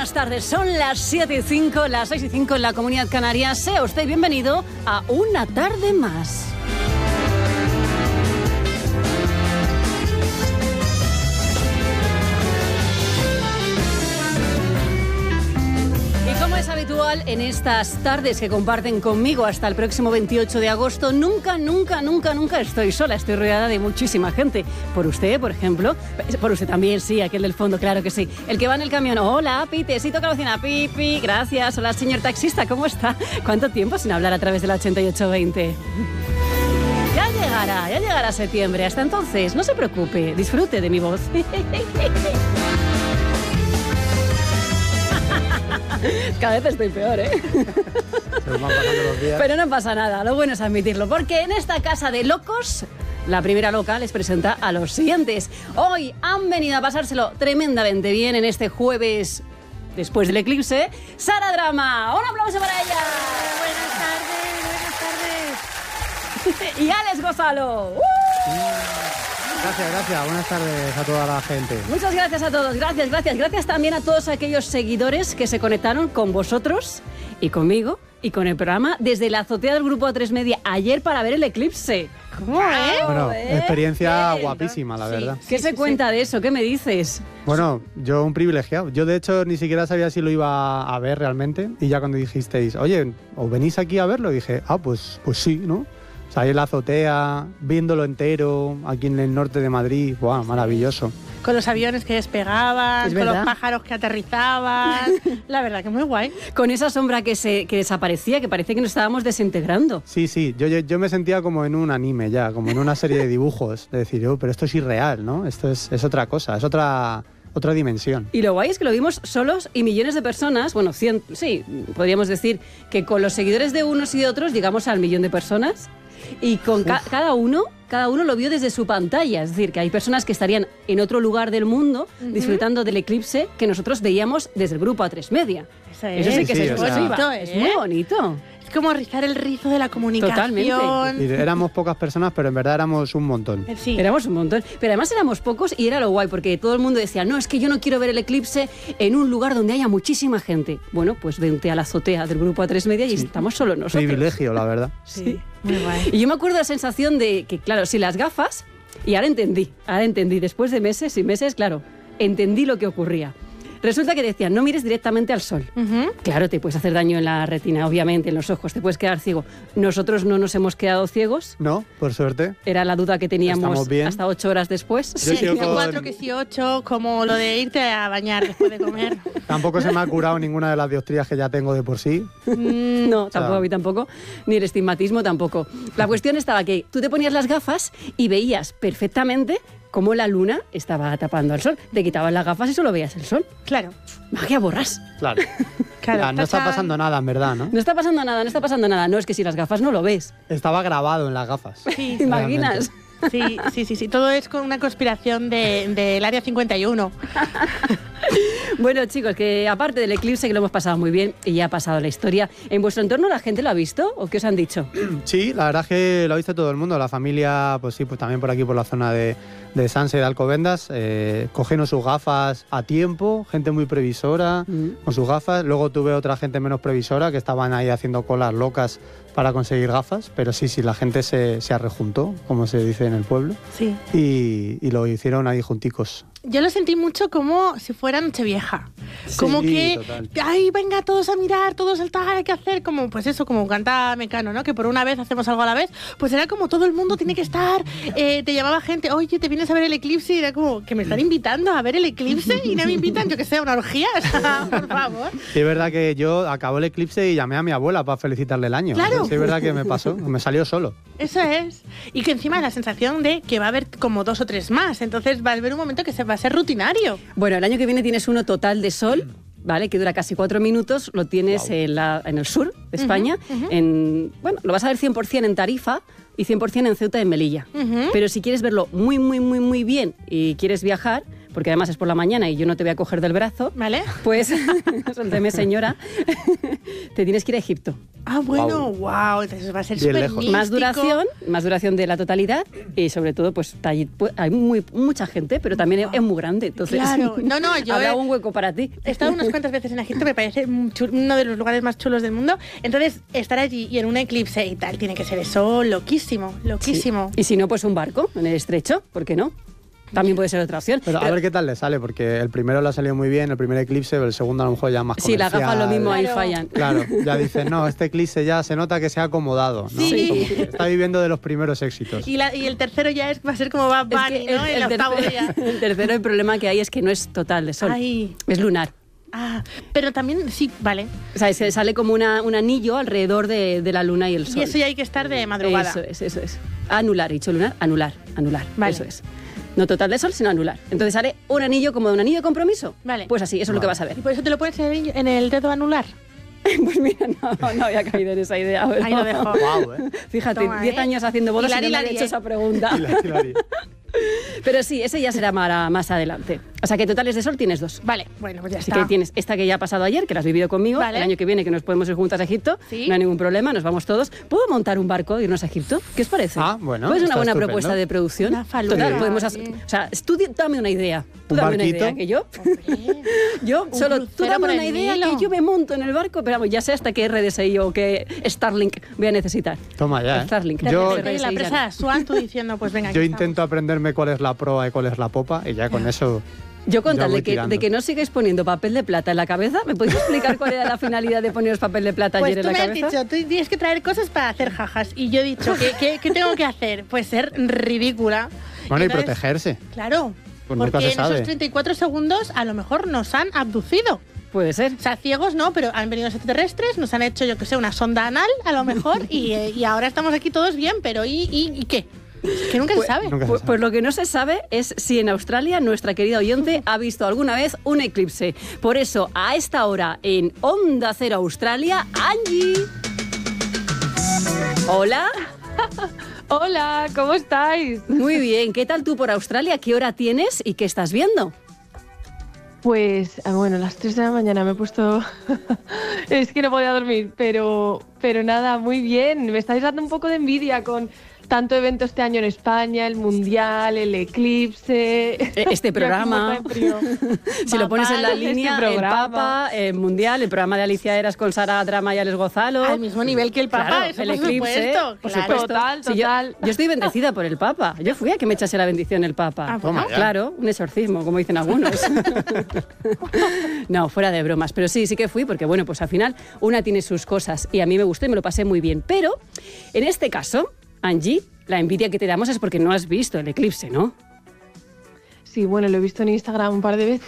buenas tardes. Son las 7:05, las 6:05 en la Comunidad Canaria. Sea usted bienvenido a Una Tarde Más. Como es habitual en estas tardes que comparten conmigo hasta el próximo 28 de agosto, nunca estoy sola, estoy rodeada de muchísima gente. Por usted, por ejemplo, por usted también, sí, aquel del fondo, claro que sí. El que va en el camión, hola, Pite, sí toca la bocina, pipi, gracias, hola señor taxista, ¿cómo está? ¿Cuánto tiempo sin hablar a través de la 8820? Ya llegará septiembre, hasta entonces, no se preocupe, disfrute de mi voz. Cada vez estoy peor, ¿eh? Se nos van pasando los días. Pero no pasa nada, lo bueno es admitirlo, porque en esta casa de locos, la primera loca les presenta a los siguientes. Hoy han venido a pasárselo tremendamente bien en este jueves después del eclipse. Sara Drama, un aplauso para ella. Buenas tardes. Y Alex Gonzalo. Gracias. Buenas tardes a toda la gente. Muchas gracias a todos, gracias. Gracias también a todos aquellos seguidores que se conectaron con vosotros y conmigo y con el programa desde la azotea del Grupo A3 Media ayer para ver el eclipse. ¿Cómo, Bueno, experiencia guapísima, la verdad. ¿Qué se cuenta de eso? ¿Qué me dices? Bueno, yo un privilegiado. Yo, de hecho, ni siquiera sabía si lo iba a ver realmente. Y ya cuando dijisteis, oye, ¿os venís aquí a verlo? Dije, pues sí, ¿no? O sea, ahí en la azotea, viéndolo entero, aquí en el norte de Madrid. ¡Buah, maravilloso! Con los aviones que despegaban, con los pájaros que aterrizaban. La verdad que muy guay. Con esa sombra que desaparecía, que parecía que nos estábamos desintegrando. Sí. Yo me sentía como en un anime ya, como en una serie de dibujos. De decir, pero esto es irreal, ¿no? Esto es otra cosa, es otra dimensión. Y lo guay es que lo vimos solos y millones de personas, bueno, sí, podríamos decir que con los seguidores de unos y de otros llegamos al 1.000.000 de personas y con cada uno lo vio desde su pantalla, es decir, que hay personas que estarían en otro lugar del mundo disfrutando del eclipse que nosotros veíamos desde el Grupo A3 Media. Eso sí que es bonito, es muy bonito. Es como rizar el rizo de la comunicación. Totalmente. Éramos pocas personas, pero en verdad éramos un montón. Sí. Éramos un montón. Pero además éramos pocos y era lo guay, porque todo el mundo decía, no, es que yo no quiero ver el eclipse en un lugar donde haya muchísima gente. Bueno, pues vente a la azotea del Grupo A3 Media y estamos solo nosotros. Privilegio, la verdad. Sí, muy guay. Y yo me acuerdo de la sensación de que, claro, si las gafas, y ahora entendí, después de meses y meses, claro, entendí lo que ocurría. Resulta que decían, no mires directamente al sol. Claro, te puedes hacer daño en la retina, obviamente, en los ojos, te puedes quedar ciego. Nosotros no nos hemos quedado ciegos. No, por suerte. Era la duda que teníamos hasta 8 horas después. Sí, que 4, que sí 8, como lo de irte a bañar después de comer. Tampoco se me ha curado ninguna de las dioptrías que ya tengo de por sí. No, tampoco, a mí tampoco. Ni el estigmatismo tampoco. La cuestión estaba que tú te ponías las gafas y veías perfectamente cómo la luna estaba tapando al sol. Te quitaban las gafas y solo veías el sol. Claro. Magia borrás. Claro. No está pasando nada, en verdad, ¿no? No está pasando nada. No, es que si las gafas no lo ves. Estaba grabado en las gafas. Sí, ¿Te imaginas? Sí. Todo es con una conspiración del Área 51. Bueno, chicos, que aparte del eclipse, que lo hemos pasado muy bien y ya ha pasado la historia, ¿en vuestro entorno la gente lo ha visto o qué os han dicho? Sí, la verdad es que lo ha visto todo el mundo. La familia, pues sí, pues también por aquí, por la zona de Sanse y de Alcobendas, cogieron sus gafas a tiempo, gente muy previsora con sus gafas. Luego tuve otra gente menos previsora que estaban ahí haciendo colas locas para conseguir gafas, pero sí, la gente se arrejuntó, como se dice en el pueblo, sí. y lo hicieron ahí junticos. Yo lo sentí mucho como si fuera Nochevieja. Como que, total. ay, venga, todos a mirar, todos al tal, hay que hacer, como, pues eso, como canta Mecano, ¿no? Que por una vez hacemos algo a la vez. Pues era como todo el mundo tiene que estar, te llamaba gente, oye, ¿te vienes a ver el eclipse? Y era como, que me están invitando a ver el eclipse y no me invitan, yo que sé, a una orgía, o sea, por favor. Sí, es verdad que yo acabó el eclipse y llamé a mi abuela para felicitarle el año. Claro. Sí, es verdad que me pasó, me salió solo. Eso es. Y que encima la sensación de que va a haber como 2 o 3 más, entonces va a haber un momento que se va a ser rutinario. Bueno, el año que viene tienes uno total de sol, ¿vale? Que dura casi 4 minutos, lo tienes en el sur de España. Bueno, lo vas a ver 100% en Tarifa y 100% en Ceuta y en Melilla. Pero si quieres verlo muy bien y quieres viajar, porque además es por la mañana y yo no te voy a coger del brazo, ¿Vale? pues, suélteme señora, te tienes que ir a Egipto. Ah, bueno, wow, entonces va a ser Bien súper lejos. místico. Más duración de la totalidad y sobre todo pues allí hay mucha gente, pero también es muy grande, entonces Claro, no, yo habrá un hueco para ti. he estado unas cuantas veces en Egipto, me parece uno de los lugares más chulos del mundo. Entonces, estar allí y en un eclipse y tal, tiene que ser eso loquísimo, loquísimo. Sí. Y si no, pues un barco en el estrecho, ¿por qué no? También puede ser otra opción. Pero a ver qué tal le sale, porque el primero le ha salido muy bien, el primer eclipse, pero el segundo a lo mejor ya más Sí, las comercial. gafas lo mismo ahí Claro. fallan. Claro, ya dicen, no, este eclipse ya se nota que se ha acomodado, ¿no? Sí. Como que está viviendo de los primeros éxitos. Y el tercero ya va a ser como Bad Es Bunny, que ¿no? El octavo día. el tercero, el problema que hay es que no es total de sol, Ay. es lunar. Ah, pero también, sí, vale. O sea, se sale como un anillo alrededor de la luna y el sol. Y eso ya hay que estar de madrugada. Eso es. Anular, dicho lunar, anular. Vale. Eso es. No total de sol, sino anular. Entonces sale un anillo como de un anillo de compromiso. Vale. Pues así, eso es lo que vas a ver. ¿Y por eso te lo pones en el dedo anular? Pues mira, no había caído en esa idea. Ahí lo dejo. Guau, ¿eh? Fíjate, Toma, 10 años haciendo bodas y no me han hecho esa pregunta. Hilari. Pero sí, ese ya será más adelante. O sea que totales de sol tienes 2. Vale, bueno, pues ya Así está. que tienes esta que ya ha pasado ayer, que la has vivido conmigo. Vale. El año que viene, que nos podemos ir juntas a Egipto. Sí. No hay ningún problema, nos vamos todos. ¿Puedo montar un barco e irnos a Egipto? ¿Qué os parece? Ah, bueno, Pues es una está buena estupendo. propuesta de producción. Una faluda. Total, Sí. podemos hacer. O sea, tú dame una idea. Tú ¿Un dame una barquito? idea. Que yo. Hombre. Yo, Un solo tú crucero dame por una el idea Nilo. que yo me monto en el barco, pero vamos, ya sé hasta qué RDSI o qué Starlink voy a necesitar. Toma ya, ¿eh? Starlink. Yo, En la presa de Asuán, tú diciendo, pues venga, yo aquí intento aprenderme cuál es la proa y cuál es la popa y ya con eso... Yo con Ya tal voy de tirando. que no sigáis poniendo papel de plata en la cabeza, ¿me podéis explicar cuál era la finalidad de poneros papel de plata Pues ayer tú en me la has cabeza? dicho, tú tienes que traer cosas para hacer jajas. Y yo he dicho, ¿qué tengo que hacer? Pues ser ridícula. Bueno, y Entonces, protegerse. Claro, Pues nunca porque se en esos sabe. 34 segundos a lo mejor nos han abducido. Puede ser. O sea, ciegos no, pero han venido los extraterrestres, nos han hecho, yo que sé, una sonda anal a lo mejor y ahora estamos aquí todos bien, pero ¿y qué? Es que nunca se sabe. Nunca se Pues, sabe. pues lo que no se sabe es si en Australia nuestra querida oyente ha visto alguna vez un eclipse. Por eso, a esta hora en Onda Cero Australia, Angie. Hola. Hola, ¿cómo estáis? Muy bien. ¿Qué tal tú por Australia? ¿Qué hora tienes y qué estás viendo? Pues, bueno, a las 3 de la mañana me he puesto... es que no podía dormir, pero nada, muy bien. Me estáis dando un poco de envidia con tanto evento este año en España, el Mundial, el eclipse... Este Yo aquí programa, muerta de frío. si lo pones en la Papá, línea, este el programa. Papa, el Mundial, el programa de Alicia Eras con Sara Drama y Alex Gonzalo. Al mismo nivel que el Papa, Claro, eso el por eclipse, supuesto. por Claro. supuesto. Total, Sí, total. yo estoy bendecida por el Papa. Yo fui a que me echase la bendición el Papa. Ah, Toma ya. Claro, un exorcismo, como dicen algunos. No, fuera de bromas. Pero sí que fui porque, bueno, pues al final una tiene sus cosas y a mí me gustó y me lo pasé muy bien. Pero, en este caso, Angie, la envidia que te damos es porque no has visto el eclipse, ¿no? Sí, bueno, lo he visto en Instagram un par de veces.